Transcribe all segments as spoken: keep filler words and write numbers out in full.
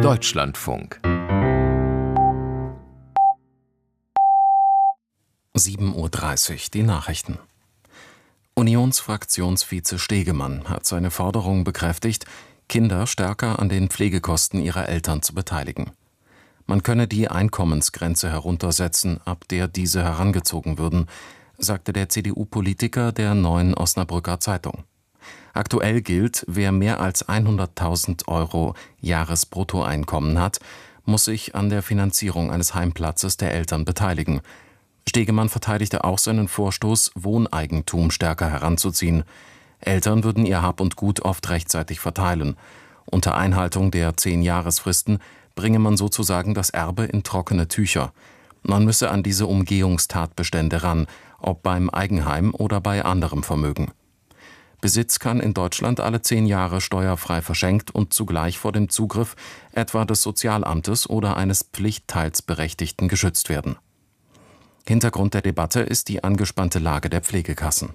Deutschlandfunk. sieben Uhr dreißig, die Nachrichten. Unionsfraktionsvize Stegemann hat seine Forderung bekräftigt, Kinder stärker an den Pflegekosten ihrer Eltern zu beteiligen. Man könne die Einkommensgrenze heruntersetzen, ab der diese herangezogen würden, sagte der C D U-Politiker der Neuen Osnabrücker Zeitung. Aktuell gilt, wer mehr als hunderttausend Euro Jahresbruttoeinkommen hat, muss sich an der Finanzierung eines Heimplatzes der Eltern beteiligen. Stegemann verteidigte auch seinen Vorstoß, Wohneigentum stärker heranzuziehen. Eltern würden ihr Hab und Gut oft rechtzeitig verteilen. Unter Einhaltung der Zehn-Jahresfristen bringe man sozusagen das Erbe in trockene Tücher. Man müsse an diese Umgehungstatbestände ran, ob beim Eigenheim oder bei anderem Vermögen. Besitz kann in Deutschland alle zehn Jahre steuerfrei verschenkt und zugleich vor dem Zugriff etwa des Sozialamtes oder eines Pflichtteilsberechtigten geschützt werden. Hintergrund der Debatte ist die angespannte Lage der Pflegekassen.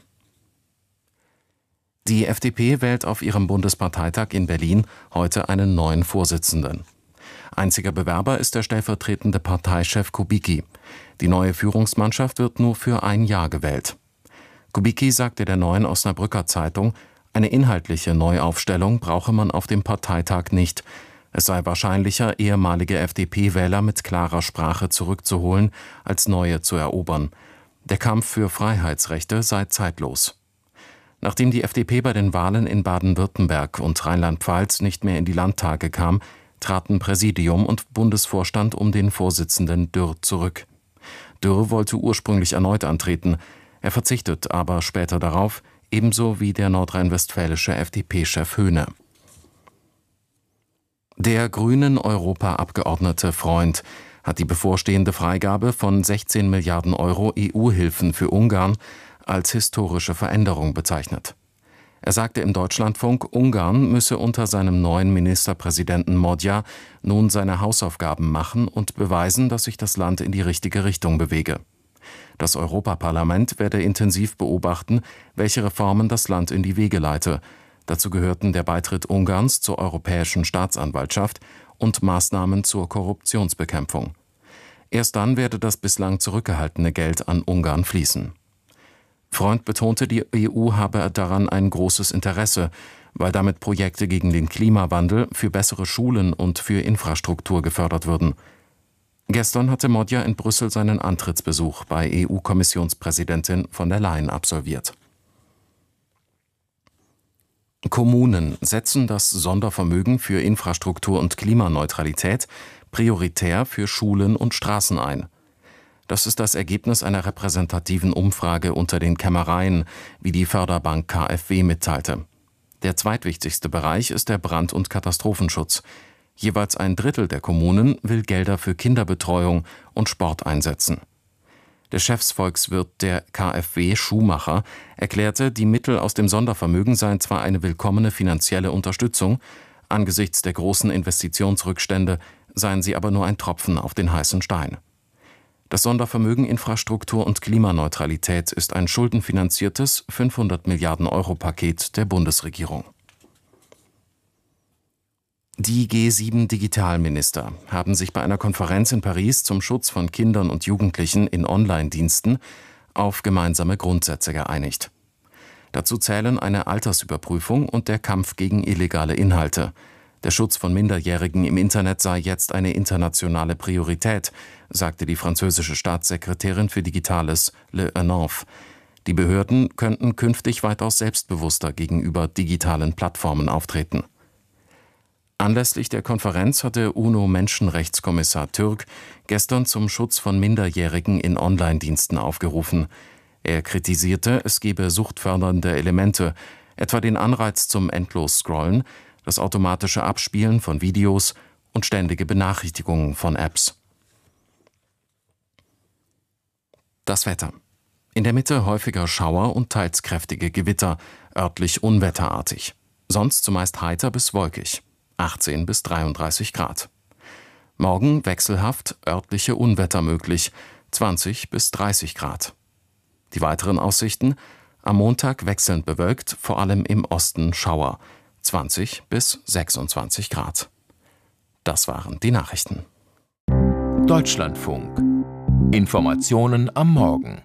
Die F D P wählt auf ihrem Bundesparteitag in Berlin heute einen neuen Vorsitzenden. Einziger Bewerber ist der stellvertretende Parteichef Kubicki. Die neue Führungsmannschaft wird nur für ein Jahr gewählt. Kubicki sagte der Neuen Osnabrücker Zeitung, eine inhaltliche Neuaufstellung brauche man auf dem Parteitag nicht. Es sei wahrscheinlicher, ehemalige F D P-Wähler mit klarer Sprache zurückzuholen, als neue zu erobern. Der Kampf für Freiheitsrechte sei zeitlos. Nachdem die F D P bei den Wahlen in Baden-Württemberg und Rheinland-Pfalz nicht mehr in die Landtage kam, traten Präsidium und Bundesvorstand um den Vorsitzenden Dürr zurück. Dürr wollte ursprünglich erneut antreten, er verzichtet aber später darauf, ebenso wie der nordrhein-westfälische F D P-Chef Höhne. Der grünen Europaabgeordnete Freund hat die bevorstehende Freigabe von sechzehn Milliarden Euro E U-Hilfen für Ungarn als historische Veränderung bezeichnet. Er sagte im Deutschlandfunk, Ungarn müsse unter seinem neuen Ministerpräsidenten Modja nun seine Hausaufgaben machen und beweisen, dass sich das Land in die richtige Richtung bewege. Das Europaparlament werde intensiv beobachten, welche Reformen das Land in die Wege leite. Dazu gehörten der Beitritt Ungarns zur Europäischen Staatsanwaltschaft und Maßnahmen zur Korruptionsbekämpfung. Erst dann werde das bislang zurückgehaltene Geld an Ungarn fließen. Freund betonte, die E U habe daran ein großes Interesse, weil damit Projekte gegen den Klimawandel, für bessere Schulen und für Infrastruktur gefördert würden. Gestern hatte Modja in Brüssel seinen Antrittsbesuch bei E U-Kommissionspräsidentin von der Leyen absolviert. Kommunen setzen das Sondervermögen für Infrastruktur und Klimaneutralität prioritär für Schulen und Straßen ein. Das ist das Ergebnis einer repräsentativen Umfrage unter den Kämmereien, wie die Förderbank K f W mitteilte. Der zweitwichtigste Bereich ist der Brand- und Katastrophenschutz. Jeweils ein Drittel der Kommunen will Gelder für Kinderbetreuung und Sport einsetzen. Der Chefsvolkswirt der K f W, Schumacher, erklärte, die Mittel aus dem Sondervermögen seien zwar eine willkommene finanzielle Unterstützung, angesichts der großen Investitionsrückstände seien sie aber nur ein Tropfen auf den heißen Stein. Das Sondervermögen Infrastruktur und Klimaneutralität ist ein schuldenfinanziertes fünfhundert Milliarden Euro Paket der Bundesregierung. Die G sieben Digitalminister haben sich bei einer Konferenz in Paris zum Schutz von Kindern und Jugendlichen in Online-Diensten auf gemeinsame Grundsätze geeinigt. Dazu zählen eine Altersüberprüfung und der Kampf gegen illegale Inhalte. Der Schutz von Minderjährigen im Internet sei jetzt eine internationale Priorität, sagte die französische Staatssekretärin für Digitales Le Henanf. Die Behörden könnten künftig weitaus selbstbewusster gegenüber digitalen Plattformen auftreten. Anlässlich der Konferenz hatte UNO-Menschenrechtskommissar Türk gestern zum Schutz von Minderjährigen in Online-Diensten aufgerufen. Er kritisierte, es gebe suchtfördernde Elemente, etwa den Anreiz zum Endlos-Scrollen, das automatische Abspielen von Videos und ständige Benachrichtigungen von Apps. Das Wetter. In der Mitte häufiger Schauer und teils kräftige Gewitter, örtlich unwetterartig. Sonst zumeist heiter bis wolkig. achtzehn bis dreiunddreißig Grad. Morgen wechselhaft, örtliche Unwetter möglich, zwanzig bis dreißig Grad. Die weiteren Aussichten: am Montag wechselnd bewölkt, vor allem im Osten Schauer, zwanzig bis sechsundzwanzig Grad. Das waren die Nachrichten. Deutschlandfunk. Informationen am Morgen.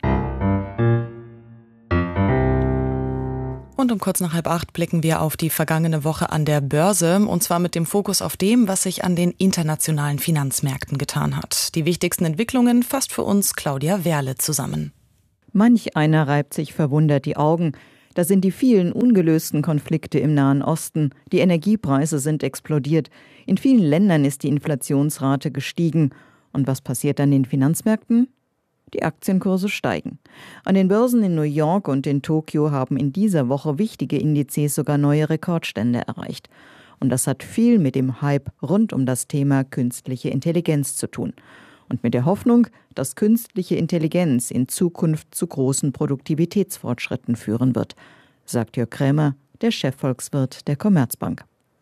Und um kurz nach halb acht blicken wir auf die vergangene Woche an der Börse, und zwar mit dem Fokus auf dem, was sich an den internationalen Finanzmärkten getan hat. Die wichtigsten Entwicklungen fasst für uns Claudia Werle zusammen. Manch einer reibt sich verwundert die Augen. Da sind die vielen ungelösten Konflikte im Nahen Osten. Die Energiepreise sind explodiert. In vielen Ländern ist die Inflationsrate gestiegen. Und was passiert an den Finanzmärkten? Die Aktienkurse steigen. An den Börsen in New York und in Tokio haben in dieser Woche wichtige Indizes sogar neue Rekordstände erreicht. Und das hat viel mit dem Hype rund um das Thema künstliche Intelligenz zu tun. Und mit der Hoffnung, dass künstliche Intelligenz in Zukunft zu großen Produktivitätsfortschritten führen wird, sagt Jörg Krämer, der Chefvolkswirt der Commerzbank.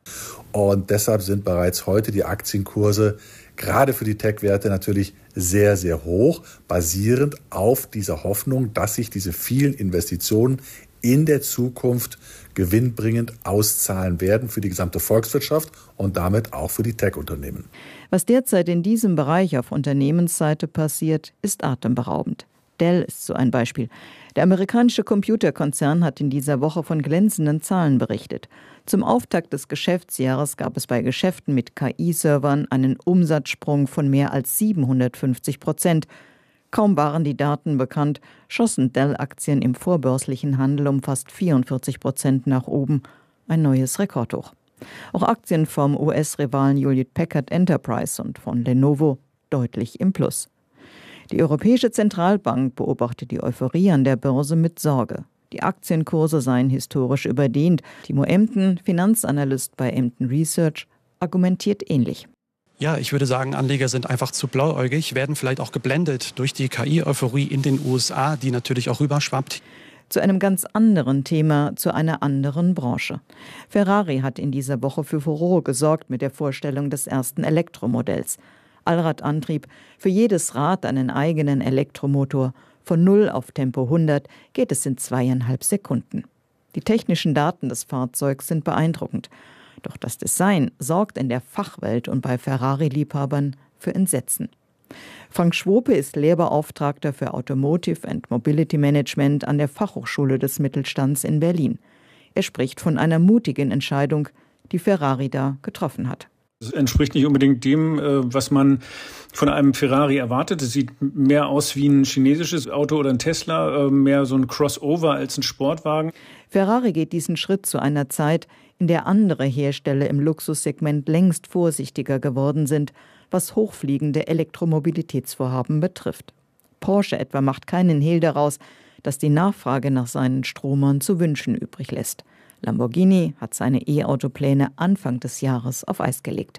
Und deshalb sind bereits heute die Aktienkurse gerade für die Tech-Werte natürlich sehr, sehr hoch, basierend auf dieser Hoffnung, dass sich diese vielen Investitionen in der Zukunft gewinnbringend auszahlen werden für die gesamte Volkswirtschaft und damit auch für die Tech-Unternehmen. Was derzeit in diesem Bereich auf Unternehmensseite passiert, ist atemberaubend. Dell ist so ein Beispiel. Der amerikanische Computerkonzern hat in dieser Woche von glänzenden Zahlen berichtet. Zum Auftakt des Geschäftsjahres gab es bei Geschäften mit K I-Servern einen Umsatzsprung von mehr als siebenhundertfünfzig Prozent. Kaum waren die Daten bekannt, schossen Dell-Aktien im vorbörslichen Handel um fast vierundvierzig Prozent nach oben. Ein neues Rekordhoch. Auch Aktien vom U S-Rivalen Hewlett Packard Enterprise und von Lenovo deutlich im Plus. Die Europäische Zentralbank beobachtet die Euphorie an der Börse mit Sorge. Die Aktienkurse seien historisch überdehnt. Timo Emden, Finanzanalyst bei Emden Research, argumentiert ähnlich. Ja, ich würde sagen, Anleger sind einfach zu blauäugig, werden vielleicht auch geblendet durch die K I-Euphorie in den U S A, die natürlich auch rüberschwappt. Zu einem ganz anderen Thema, zu einer anderen Branche. Ferrari hat in dieser Woche für Furore gesorgt mit der Vorstellung des ersten Elektromodells. Allradantrieb, für jedes Rad einen eigenen Elektromotor. Von null auf Tempo hundert geht es in zweieinhalb Sekunden. Die technischen Daten des Fahrzeugs sind beeindruckend. Doch das Design sorgt in der Fachwelt und bei Ferrari-Liebhabern für Entsetzen. Frank Schwope ist Lehrbeauftragter für Automotive and Mobility Management an der Fachhochschule des Mittelstands in Berlin. Er spricht von einer mutigen Entscheidung, die Ferrari da getroffen hat. Es entspricht nicht unbedingt dem, was man von einem Ferrari erwartet. Es sieht mehr aus wie ein chinesisches Auto oder ein Tesla, mehr so ein Crossover als ein Sportwagen. Ferrari geht diesen Schritt zu einer Zeit, in der andere Hersteller im Luxussegment längst vorsichtiger geworden sind, was hochfliegende Elektromobilitätsvorhaben betrifft. Porsche etwa macht keinen Hehl daraus, dass die Nachfrage nach seinen Stromern zu wünschen übrig lässt. Lamborghini hat seine E-Auto-Pläne Anfang des Jahres auf Eis gelegt.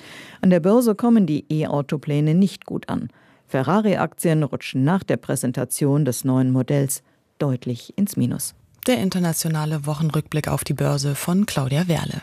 An der Börse kommen die E-Auto-Pläne nicht gut an. Ferrari-Aktien rutschen nach der Präsentation des neuen Modells deutlich ins Minus. Der internationale Wochenrückblick auf die Börse von Claudia Werle.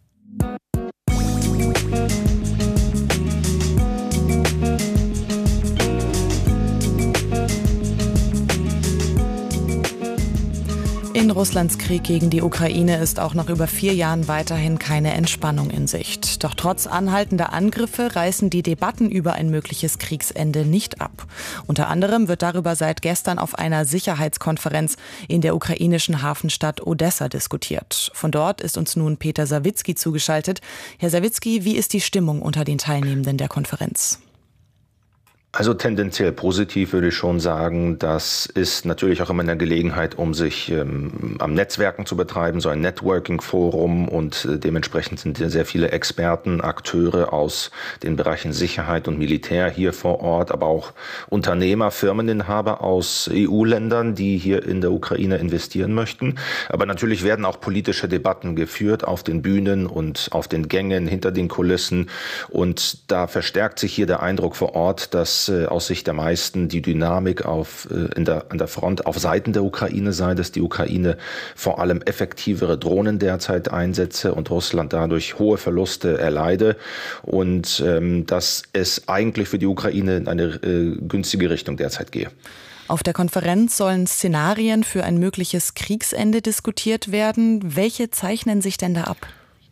In Russlands Krieg gegen die Ukraine ist auch nach über vier Jahren weiterhin keine Entspannung in Sicht. Doch trotz anhaltender Angriffe reißen die Debatten über ein mögliches Kriegsende nicht ab. Unter anderem wird darüber seit gestern auf einer Sicherheitskonferenz in der ukrainischen Hafenstadt Odessa diskutiert. Von dort ist uns nun Peter Sawicki zugeschaltet. Herr Sawicki, wie ist die Stimmung unter den Teilnehmenden der Konferenz? Also tendenziell positiv würde ich schon sagen. Das ist natürlich auch immer eine Gelegenheit, um sich ähm, am Netzwerken zu betreiben, so ein Networking-Forum, und äh, dementsprechend sind sehr viele Experten, Akteure aus den Bereichen Sicherheit und Militär hier vor Ort, aber auch Unternehmer, Firmeninhaber aus E U-Ländern, die hier in der Ukraine investieren möchten. Aber natürlich werden auch politische Debatten geführt auf den Bühnen und auf den Gängen, hinter den Kulissen, und da verstärkt sich hier der Eindruck vor Ort, dass aus Sicht der meisten die Dynamik auf, in der, an der Front auf Seiten der Ukraine sei, dass die Ukraine vor allem effektivere Drohnen derzeit einsetze und Russland dadurch hohe Verluste erleide, und ähm, dass es eigentlich für die Ukraine in eine äh, günstige Richtung derzeit gehe. Auf der Konferenz sollen Szenarien für ein mögliches Kriegsende diskutiert werden. Welche zeichnen sich denn da ab?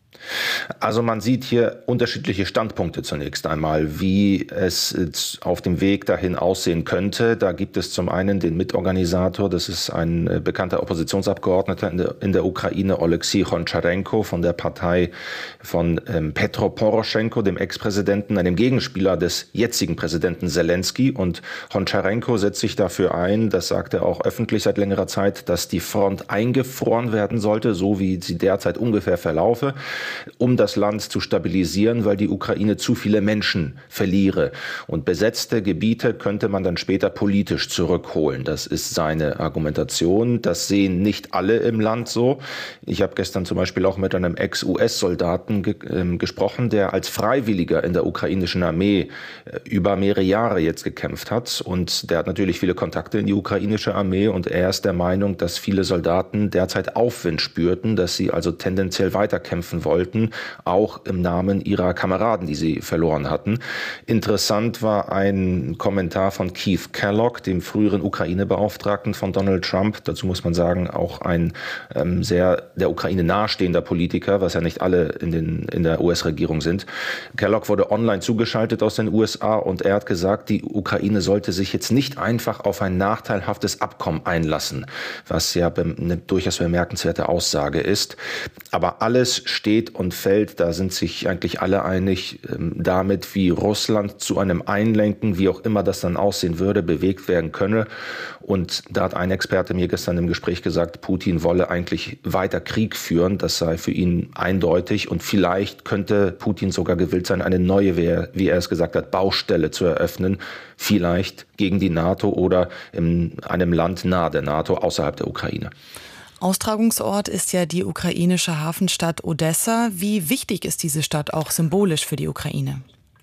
Also man sieht hier unterschiedliche Standpunkte zunächst einmal, wie es auf dem Weg dahin aussehen könnte. Da gibt es zum einen den Mitorganisator, das ist ein bekannter Oppositionsabgeordneter in der, in der Ukraine, Oleksiy Honcharenko von der Partei von ähm, Petro Poroschenko, dem Ex-Präsidenten, einem Gegenspieler des jetzigen Präsidenten Selenskyj. Und Honcharenko setzt sich dafür ein, das sagt er auch öffentlich seit längerer Zeit, dass die Front eingefroren werden sollte, so wie sie derzeit ungefähr verlaufe, um das Land zu stabilisieren, weil die Ukraine zu viele Menschen verliere. Und besetzte Gebiete könnte man dann später politisch zurückholen. Das ist seine Argumentation. Das sehen nicht alle im Land so. Ich habe gestern zum Beispiel auch mit einem Ex-U S-Soldaten ge äh, gesprochen, der als Freiwilliger in der ukrainischen Armee äh, über mehrere Jahre jetzt gekämpft hat. Und der hat natürlich viele Kontakte in die ukrainische Armee. Und er ist der Meinung, dass viele Soldaten derzeit Aufwind spürten, dass sie also tendenziell weiterkämpfen wollten, auch im Namen ihrer Kameraden, die sie verloren hatten. Interessant war ein Kommentar von Keith Kellogg, dem früheren Ukraine-Beauftragten von Donald Trump. Dazu muss man sagen, auch ein ähm, sehr der Ukraine nahestehender Politiker, was ja nicht alle in, den, in der U S-Regierung sind. Kellogg wurde online zugeschaltet aus den U S A und er hat gesagt, die Ukraine sollte sich jetzt nicht einfach auf ein nachteilhaftes Abkommen einlassen, was ja eine durchaus bemerkenswerte Aussage ist. Aber alles steht und fällt, da sind sich eigentlich alle einig, damit, wie Russland zu einem Einlenken, wie auch immer das dann aussehen würde, bewegt werden könne. Und da hat ein Experte mir gestern im Gespräch gesagt, Putin wolle eigentlich weiter Krieg führen. Das sei für ihn eindeutig. Und vielleicht könnte Putin sogar gewillt sein, eine neue, wie er es gesagt hat, Baustelle zu eröffnen. Vielleicht gegen die NATO oder in einem Land nahe der NATO, außerhalb der Ukraine. Austragungsort ist ja die ukrainische Hafenstadt Odessa. Wie wichtig ist diese Stadt auch symbolisch für die Ukraine?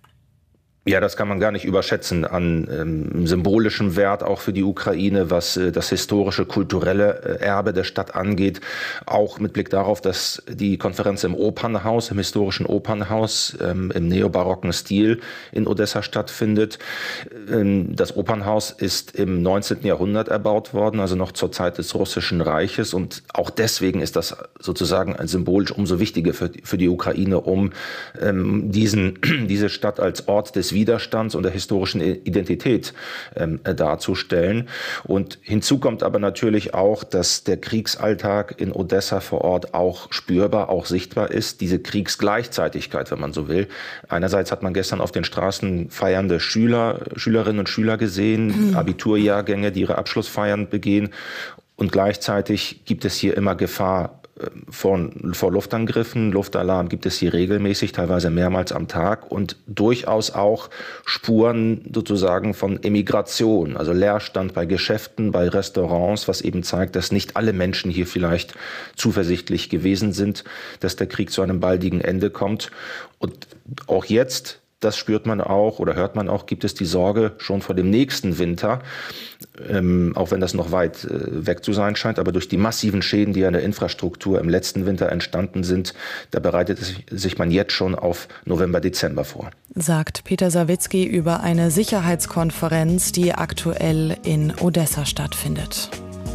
Ja, das kann man gar nicht überschätzen an ähm, symbolischem Wert, auch für die Ukraine, was äh, das historische, kulturelle äh, Erbe der Stadt angeht. Auch mit Blick darauf, dass die Konferenz im Opernhaus, im historischen Opernhaus, ähm, im neobarocken Stil in Odessa stattfindet. Ähm, das Opernhaus ist im neunzehnten Jahrhundert erbaut worden, also noch zur Zeit des Russischen Reiches. Und auch deswegen ist das sozusagen symbolisch umso wichtiger für, für die Ukraine, um ähm, diesen, diese Stadt als Ort des Widerstands und der historischen Identität ähm, darzustellen. Und hinzu kommt aber natürlich auch, dass der Kriegsalltag in Odessa vor Ort auch spürbar, auch sichtbar ist. Diese Kriegsgleichzeitigkeit, wenn man so will. Einerseits hat man gestern auf den Straßen feiernde Schüler, Schülerinnen und Schüler gesehen, mhm. Abiturjahrgänge, die ihre Abschlussfeiern begehen. Und gleichzeitig gibt es hier immer Gefahr Vor, vor Luftangriffen. Luftalarm gibt es hier regelmäßig, teilweise mehrmals am Tag und durchaus auch Spuren sozusagen von Emigration, also Leerstand bei Geschäften, bei Restaurants, was eben zeigt, dass nicht alle Menschen hier vielleicht zuversichtlich gewesen sind, dass der Krieg zu einem baldigen Ende kommt. Und auch jetzt, das spürt man auch oder hört man auch, gibt es die Sorge schon vor dem nächsten Winter, ähm, auch wenn das noch weit äh, weg zu sein scheint, aber durch die massiven Schäden, die an der Infrastruktur im letzten Winter entstanden sind, da bereitet es sich man jetzt schon auf November, Dezember vor. Sagt Peter Sawicki über eine Sicherheitskonferenz, die aktuell in Odessa stattfindet.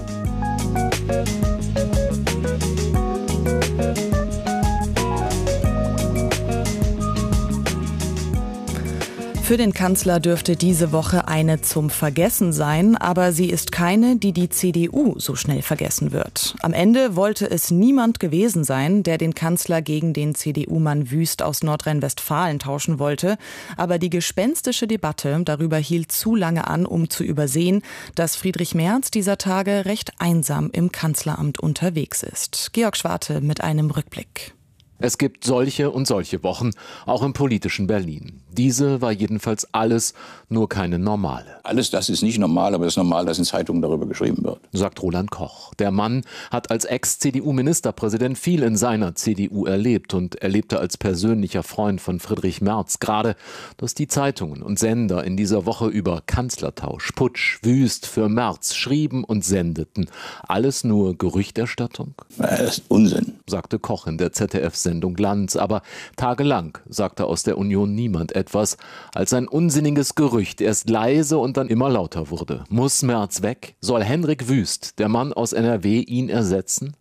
Für den Kanzler dürfte diese Woche eine zum Vergessen sein, aber sie ist keine, die die C D U so schnell vergessen wird. Am Ende wollte es niemand gewesen sein, der den Kanzler gegen den C D U-Mann Wüst aus Nordrhein-Westfalen tauschen wollte. Aber die gespenstische Debatte darüber hielt zu lange an, um zu übersehen, dass Friedrich Merz dieser Tage recht einsam im Kanzleramt unterwegs ist. Georg Schwarte mit einem Rückblick. Es gibt solche und solche Wochen, auch im politischen Berlin. Diese war jedenfalls alles, nur keine normale. Alles das ist nicht normal, aber es ist normal, dass in Zeitungen darüber geschrieben wird. Sagt Roland Koch. Der Mann hat als Ex-C D U-Ministerpräsident viel in seiner C D U erlebt und erlebte als persönlicher Freund von Friedrich Merz gerade, dass die Zeitungen und Sender in dieser Woche über Kanzlertausch, Putsch, Wüst für Merz schrieben und sendeten. Alles nur Gerüchterstattung? Das ist Unsinn, sagte Koch in der Z D F-Sendung Glanz. Aber tagelang sagte aus der Union niemand etwas, als ein unsinniges Gerücht erst leise und dann immer lauter wurde. Muss Merz weg? Soll Henrik Wüst, der Mann aus N R W, ihn ersetzen?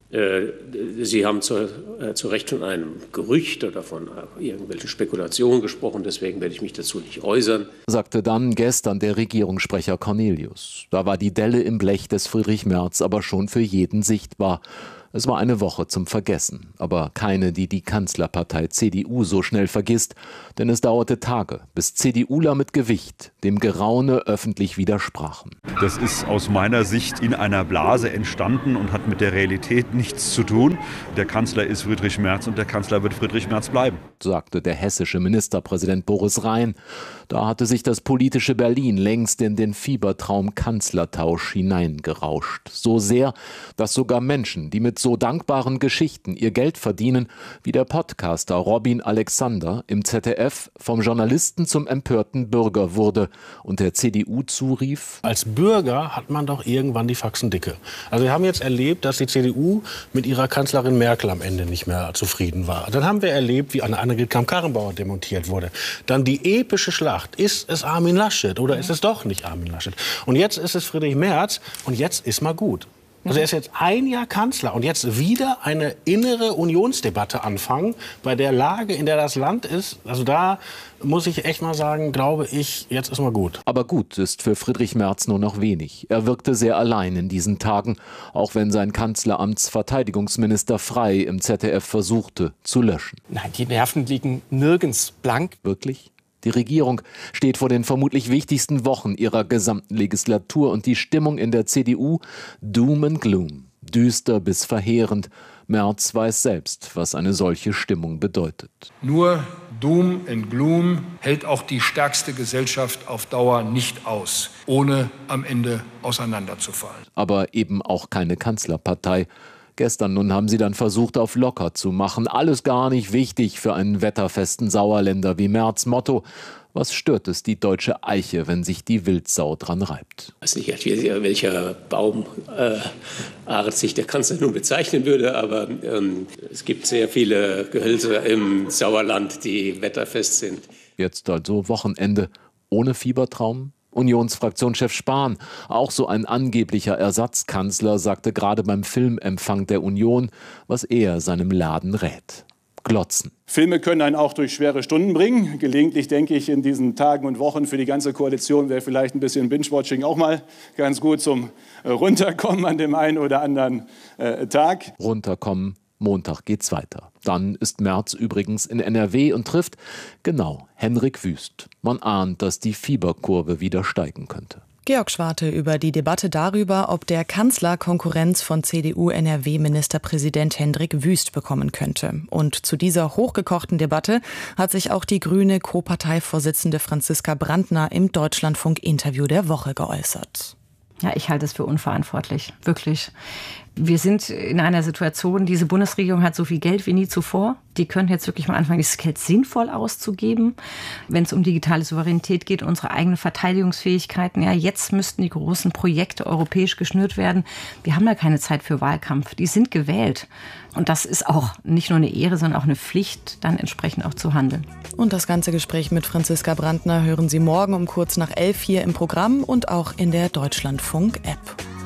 Sie haben zu, äh, zu Recht von einem Gerücht oder von äh, irgendwelchen Spekulationen gesprochen, deswegen werde ich mich dazu nicht äußern. Sagte dann gestern der Regierungssprecher Cornelius. Da war die Delle im Blech des Friedrich Merz aber schon für jeden sichtbar. Es war eine Woche zum Vergessen, aber keine, die die Kanzlerpartei C D U so schnell vergisst, denn es dauerte Tage, bis CDUler mit Gewicht dem Geraune öffentlich widersprachen. Das ist aus meiner Sicht in einer Blase entstanden und hat mit der Realität nichts zu tun. Der Kanzler ist Friedrich Merz und der Kanzler wird Friedrich Merz bleiben, sagte der hessische Ministerpräsident Boris Rhein. Da hatte sich das politische Berlin längst in den Fiebertraum Kanzlertausch hineingerauscht. So sehr, dass sogar Menschen, die mit so dankbaren Geschichten ihr Geld verdienen, wie der Podcaster Robin Alexander im Z D F vom Journalisten zum empörten Bürger wurde und der C D U zurief: Als Bürger hat man doch irgendwann die Faxen dicke. Also wir haben jetzt erlebt, dass die C D U mit ihrer Kanzlerin Merkel am Ende nicht mehr zufrieden war. Dann haben wir erlebt, wie Annegret Kramp-Karrenbauer demontiert wurde. Dann die epische Schlacht. Ist es Armin Laschet oder ist es doch nicht Armin Laschet? Und jetzt ist es Friedrich Merz und jetzt ist mal gut. Also er ist jetzt ein Jahr Kanzler und jetzt wieder eine innere Unionsdebatte anfangen, bei der Lage, in der das Land ist. Also da muss ich echt mal sagen, glaube ich, jetzt ist mal gut. Aber gut ist für Friedrich Merz nur noch wenig. Er wirkte sehr allein in diesen Tagen, auch wenn sein Kanzleramtsverteidigungsminister Frey im Z D F versuchte zu löschen. Nein, die Nerven liegen nirgends blank. Wirklich? Die Regierung steht vor den vermutlich wichtigsten Wochen ihrer gesamten Legislatur und die Stimmung in der C D U Doom and Gloom, düster bis verheerend. Merz weiß selbst, was eine solche Stimmung bedeutet. Nur Doom and Gloom hält auch die stärkste Gesellschaft auf Dauer nicht aus, ohne am Ende auseinanderzufallen. Aber eben auch keine Kanzlerpartei. Gestern nun haben sie dann versucht, auf locker zu machen. Alles gar nicht wichtig für einen wetterfesten Sauerländer wie Merz. Motto: Was stört es die deutsche Eiche, wenn sich die Wildsau dran reibt? Ich weiß nicht, welcher Baumart äh, sich der Kanzler nun bezeichnen würde, aber ähm, es gibt sehr viele Gehölze im Sauerland, die wetterfest sind. Jetzt also Wochenende ohne Fiebertraum? Unionsfraktionschef Spahn, auch so ein angeblicher Ersatzkanzler, sagte gerade beim Filmempfang der Union, was er seinem Laden rät: Glotzen. Filme können einen auch durch schwere Stunden bringen. Gelegentlich denke ich, in diesen Tagen und Wochen für die ganze Koalition wäre vielleicht ein bisschen Binge-Watching auch mal ganz gut zum Runterkommen an dem einen oder anderen äh, Tag. Runterkommen. Montag geht's weiter. Dann ist Merz übrigens in N R W und trifft, genau, Henrik Wüst. Man ahnt, dass die Fieberkurve wieder steigen könnte. Georg Schwarte über die Debatte darüber, ob der Kanzler Konkurrenz von C D U-N R W-Ministerpräsident Hendrik Wüst bekommen könnte. Und zu dieser hochgekochten Debatte hat sich auch die grüne Co-Parteivorsitzende Franziska Brandner im Deutschlandfunk-Interview der Woche geäußert. Ja, ich halte es für unverantwortlich, wirklich. Wir sind in einer Situation, diese Bundesregierung hat so viel Geld wie nie zuvor. Die können jetzt wirklich mal anfangen, dieses Geld sinnvoll auszugeben. Wenn es um digitale Souveränität geht, unsere eigenen Verteidigungsfähigkeiten, ja, jetzt müssten die großen Projekte europäisch geschnürt werden. Wir haben da keine Zeit für Wahlkampf. Die sind gewählt. Und das ist auch nicht nur eine Ehre, sondern auch eine Pflicht, dann entsprechend auch zu handeln. Und das ganze Gespräch mit Franziska Brandner hören Sie morgen um kurz nach elf hier im Programm und auch in der Deutschlandfunk-App.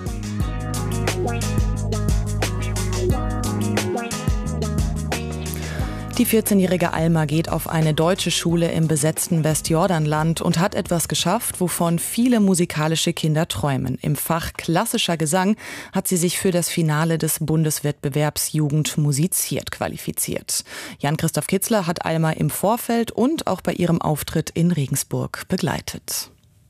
Die vierzehnjährige Alma geht auf eine deutsche Schule im besetzten Westjordanland und hat etwas geschafft, wovon viele musikalische Kinder träumen. Im Fach klassischer Gesang hat sie sich für das Finale des Bundeswettbewerbs Jugend musiziert qualifiziert. Jan-Christoph Kitzler hat Alma im Vorfeld und auch bei ihrem Auftritt in Regensburg begleitet.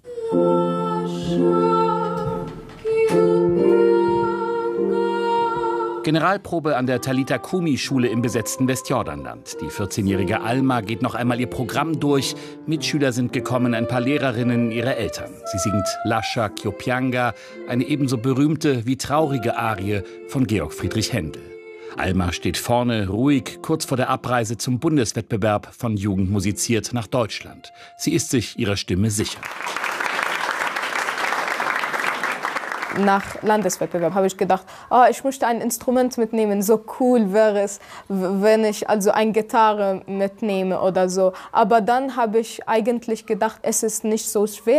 Generalprobe an der Talitha-Kumi-Schule im besetzten Westjordanland. Die vierzehnjährige Alma geht noch einmal ihr Programm durch. Mitschüler sind gekommen, ein paar Lehrerinnen, ihre Eltern. Sie singt Lascia ch'io pianga, eine ebenso berühmte wie traurige Arie von Georg Friedrich Händel. Alma steht vorne, ruhig, kurz vor der Abreise zum Bundeswettbewerb von Jugend musiziert nach Deutschland. Sie ist sich ihrer Stimme sicher. Nach Landeswettbewerb habe ich gedacht, oh, ich möchte ein Instrument mitnehmen. So cool wäre es, wenn ich also eine Gitarre mitnehme oder so. Aber dann habe ich eigentlich gedacht, es ist nicht so schwer.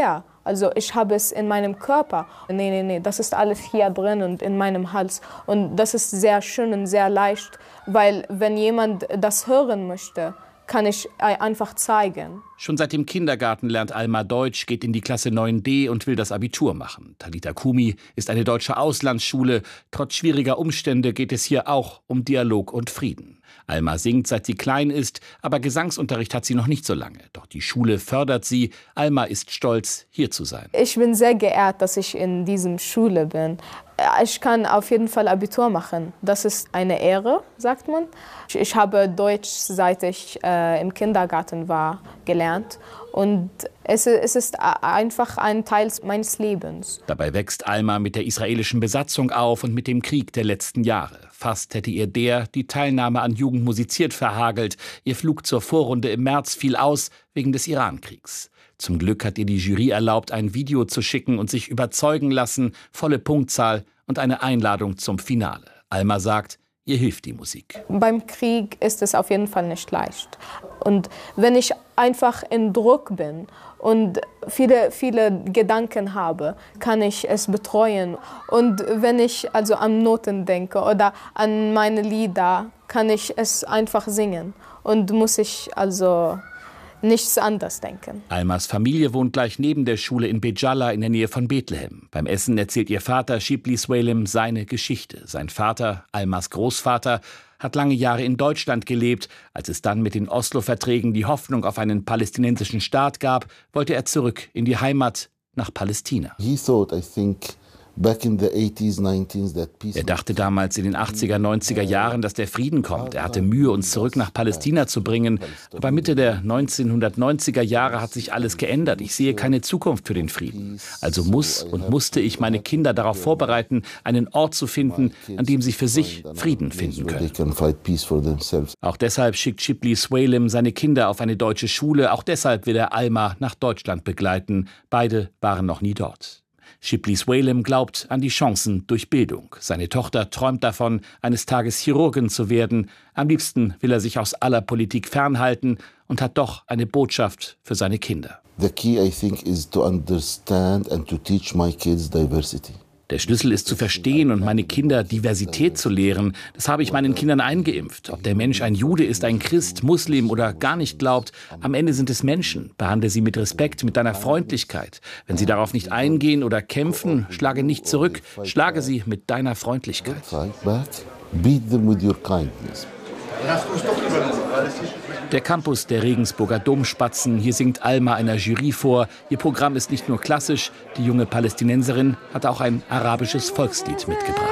Also ich habe es in meinem Körper. Nee, nee, nee, das ist alles hier drin und in meinem Hals. Und das ist sehr schön und sehr leicht, weil wenn jemand das hören möchte, kann ich einfach zeigen. Schon seit dem Kindergarten lernt Alma Deutsch, geht in die Klasse neun D und will das Abitur machen. Talita Kumi ist eine deutsche Auslandsschule. Trotz schwieriger Umstände geht es hier auch um Dialog und Frieden. Alma singt, seit sie klein ist, aber Gesangsunterricht hat sie noch nicht so lange. Doch die Schule fördert sie. Alma ist stolz, hier zu sein. Ich bin sehr geehrt, dass ich in diesem Schule bin. Ich kann auf jeden Fall Abitur machen. Das ist eine Ehre, sagt man. Ich habe Deutsch, seit ich äh, im Kindergarten war, gelernt. Und es, es ist einfach ein Teil meines Lebens. Dabei wächst Alma mit der israelischen Besatzung auf und mit dem Krieg der letzten Jahre. Fast hätte ihr der die Teilnahme an Jugend musiziert verhagelt. Ihr Flug zur Vorrunde im März fiel aus wegen des Irankriegs. Zum Glück hat ihr die Jury erlaubt, ein Video zu schicken und sich überzeugen lassen, volle Punktzahl und eine Einladung zum Finale. Alma sagt, ihr hilft die Musik. Beim Krieg ist es auf jeden Fall nicht leicht. Und wenn ich einfach in Druck bin und viele, viele Gedanken habe, kann ich es betreuen. Und wenn ich also an Noten denke oder an meine Lieder, kann ich es einfach singen. Und muss ich also nichts anderes denken. Almas Familie wohnt gleich neben der Schule in Bejalla in der Nähe von Bethlehem. Beim Essen erzählt ihr Vater Shibli Swalim seine Geschichte. Sein Vater, Almas Großvater, hat lange Jahre in Deutschland gelebt. Als es dann mit den Oslo-Verträgen die Hoffnung auf einen palästinensischen Staat gab, wollte er zurück in die Heimat nach Palästina. He thought, I think, back in the eighties, nineties, that peace. Er dachte damals in den achtziger, neunziger Jahren, dass der Frieden kommt. Er hatte Mühe, uns zurück nach Palästina zu bringen. Aber Mitte der neunzehnhundertneunziger Jahre hat sich alles geändert. Ich sehe keine Zukunft für den Frieden. Also muss und musste ich meine Kinder darauf vorbereiten, einen Ort zu finden, an dem sie für sich Frieden finden können. Auch deshalb schickt Shibli Swalim seine Kinder auf eine deutsche Schule. Auch deshalb will er Alma nach Deutschland begleiten. Beide waren noch nie dort. Shibli Swalim glaubt an die Chancen durch Bildung. Seine Tochter träumt davon, eines Tages Chirurgin zu werden. Am liebsten will er sich aus aller Politik fernhalten und hat doch eine Botschaft für seine Kinder. The key, I think, is to understand and to teach my kids diversity. Der Schlüssel ist zu verstehen und meine Kinder Diversität zu lehren. Das habe ich meinen Kindern eingeimpft. Ob der Mensch ein Jude ist, ein Christ, Muslim oder gar nicht glaubt, am Ende sind es Menschen. Behandle sie mit Respekt, mit deiner Freundlichkeit. Wenn sie darauf nicht eingehen oder kämpfen, schlage nicht zurück. Schlage sie mit deiner Freundlichkeit. Beat them with your kindness. Der Campus der Regensburger Domspatzen. Hier singt Alma einer Jury vor. Ihr Programm ist nicht nur klassisch. Die junge Palästinenserin hat auch ein arabisches Volkslied mitgebracht.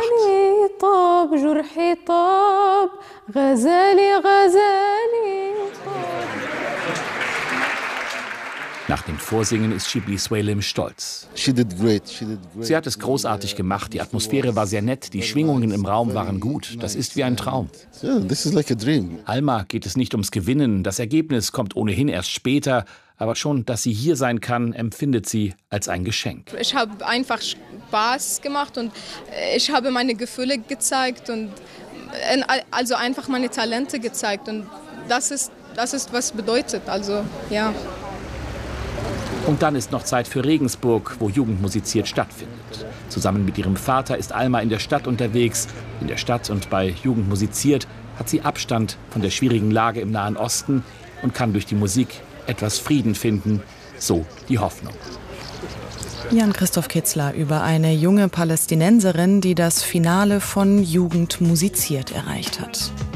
Nach dem Vorsingen ist Shibli Swalim stolz. She did great. She did great. Sie hat es großartig gemacht. Die Atmosphäre war sehr nett. Die Schwingungen im Raum waren gut. Das ist wie ein Traum. Yeah, this is like a dream. Alma geht es nicht ums Gewinnen. Das Ergebnis kommt ohnehin erst später. Aber schon, dass sie hier sein kann, empfindet sie als ein Geschenk. Ich habe einfach Spaß gemacht und ich habe meine Gefühle gezeigt und also einfach meine Talente gezeigt. Und das ist, das ist was bedeutet. Also, ja. Und dann ist noch Zeit für Regensburg, wo Jugend musiziert stattfindet. Zusammen mit ihrem Vater ist Alma in der Stadt unterwegs. In der Stadt und bei Jugend musiziert hat sie Abstand von der schwierigen Lage im Nahen Osten und kann durch die Musik etwas Frieden finden. So die Hoffnung. Jan-Christoph Kitzler über eine junge Palästinenserin, die das Finale von Jugend musiziert erreicht hat.